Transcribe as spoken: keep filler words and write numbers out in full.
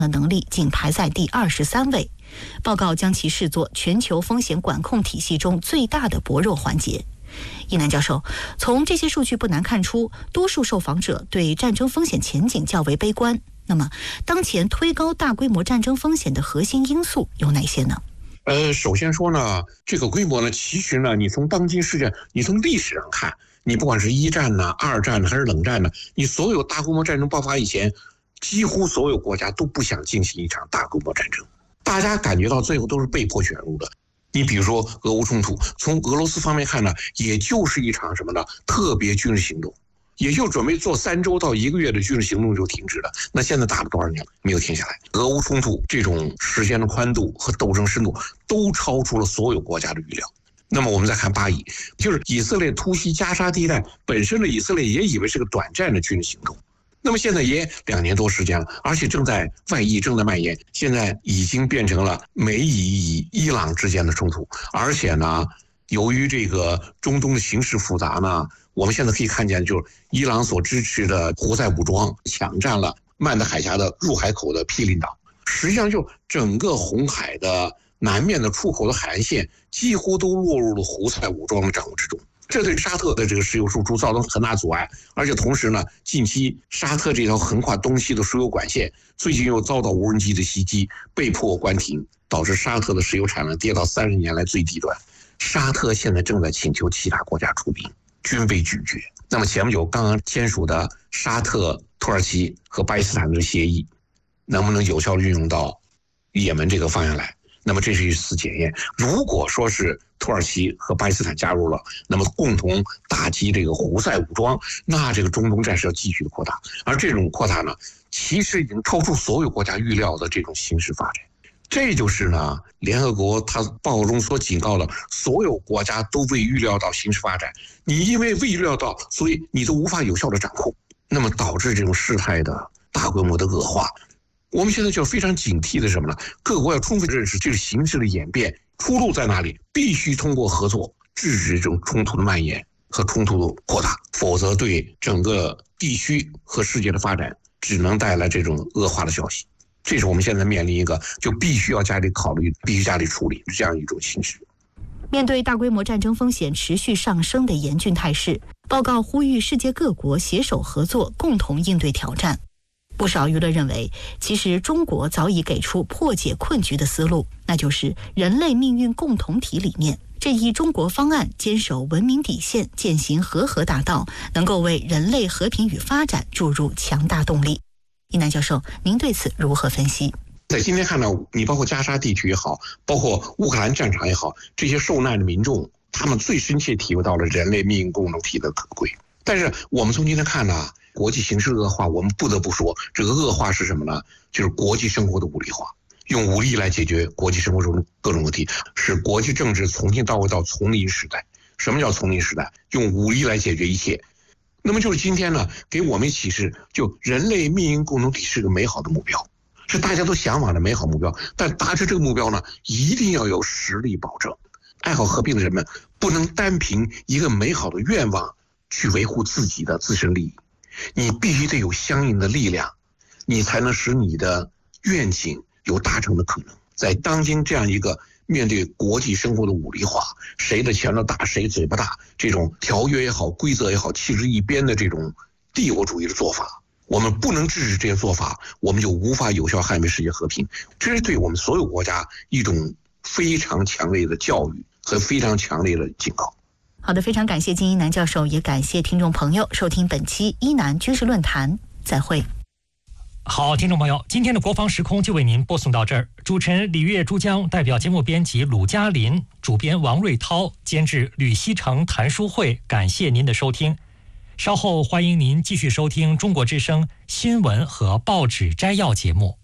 的能力仅排在第二十三位。报告将其视作全球风险管控体系中最大的薄弱环节。伊南教授，从这些数据不难看出，多数受访者对战争风险前景较为悲观。那么，当前推高大规模战争风险的核心因素有哪些呢？ 呃，首先说呢，这个规模呢，其实呢，你从当今事件，你从历史上看，你不管是一战呢、二战呢，还是冷战呢，你所有大规模战争爆发以前，几乎所有国家都不想进行一场大规模战争，大家感觉到最后都是被迫卷入的。你比如说俄乌冲突，从俄罗斯方面看呢，也就是一场什么呢？特别军事行动，也就准备做三周到一个月的军事行动就停止了。那现在打了多少年了，没有停下来。俄乌冲突这种时间的宽度和斗争深度都超出了所有国家的预料。那么我们再看巴以，就是以色列突袭加沙地带，本身的以色列也以为是个短暂的军事行动。那么现在也两年多时间了，而且正在外溢，正在蔓延，现在已经变成了美以与伊朗之间的冲突。而且呢，由于这个中东的形势复杂呢，我们现在可以看见，就是伊朗所支持的胡塞武装抢占了曼德海峡的入海口的毗邻岛，实际上就整个红海的南面的出口的海岸线几乎都落入了胡塞武装的掌握之中。这对沙特的这个石油输出造成很大阻碍，而且同时呢，近期沙特这条横跨东西的输油管线最近又遭到无人机的袭击，被迫关停，导致沙特的石油产量跌到三十年来最低端。沙特现在正在请求其他国家出兵，均被拒绝。那么前不久刚刚签署的沙特、土耳其和巴基斯坦的协议，能不能有效运用到也门这个方向来？那么这是一次检验。如果说是土耳其和巴基斯坦加入了，那么共同打击这个胡塞武装，那这个中东战事要继续的扩大。而这种扩大呢，其实已经超出所有国家预料的这种形势发展。这就是呢，联合国它报告中所警告的，所有国家都未预料到形势发展。你因为未预料到，所以你都无法有效的掌控，那么导致这种事态的大规模的恶化。我们现在就非常警惕的是什么呢？各国要充分认识这个形势的演变，出路在哪里，必须通过合作制止这种冲突的蔓延和冲突的扩大，否则对整个地区和世界的发展只能带来这种恶化的消息。这是我们现在面临一个就必须要加力考虑、必须加力处理这样一种形势。 面对大规模战争风险持续上升的严峻态势，报告呼吁世界各国携手合作，共同应对挑战。不少舆论认为，其实中国早已给出破解困局的思路，那就是人类命运共同体理念。这一中国方案坚守文明底线，践行和合大道，能够为人类和平与发展注入强大动力。伊南教授，您对此如何分析？ 在今天看到，你包括加沙地区也好，包括乌克兰战场也好，这些受难的民众，他们最深切体会到了人类命运共同体的可贵。但是我们从今天看呢，国际形势恶化，我们不得不说，这个恶化是什么呢？就是国际生活的武力化，用武力来解决国际生活中的各种问题，使国际政治重新到回到丛林时代。什么叫丛林时代？用武力来解决一切。那么就是今天呢，给我们启示，就人类命运共同体是个美好的目标，是大家都向往的美好目标。但达成这个目标呢，一定要有实力保证。爱好和平的人们不能单凭一个美好的愿望去维护自己的自身利益，你必须得有相应的力量，你才能使你的愿景有达成的可能。在当今这样一个面对国际生活的武力化，谁的拳头大谁嘴巴大，这种条约也好，规则也好，弃之一边的这种帝国主义的做法，我们不能制止这些做法，我们就无法有效捍卫世界和平。这是对我们所有国家一种非常强烈的教育和非常强烈的警告。 好的，非常感谢金一南教授，也感谢听众朋友收听本期一南军事论坛，再会。 好，听众朋友，今天的国防时空就为您播送到这儿。主持人李月珠江，代表节目编辑鲁嘉林，主编王瑞涛，监制吕希成、谭书慧，感谢您的收听。稍后欢迎您继续收听中国之声新闻和报纸摘要节目。